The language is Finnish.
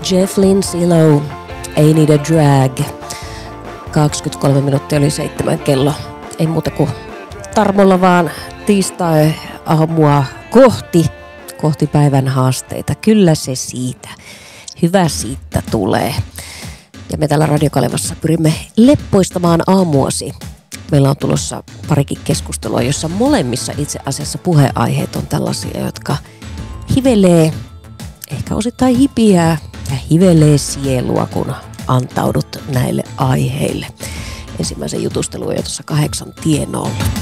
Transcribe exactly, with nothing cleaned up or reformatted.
Jeff Lindsay-Low, Ain't Need a Drag. kaksikymmentäkolme minuuttia oli seitsemän kello. Ei muuta kuin tarmolla vaan tiistai-aamua kohti, kohti päivän haasteita. Kyllä se siitä. Hyvä siitä tulee. Ja me täällä Radio Kalevassa pyrimme leppoistamaan aamuasi. Meillä on tulossa parikin keskustelua, jossa molemmissa itse asiassa puheaiheet on tällaisia, jotka hivelee, ehkä osittain hipiää ja hivelee sielua, kun antaudut näille aiheille. Ensimmäisen jutustelun jo tuossa kahdeksan tienoilla.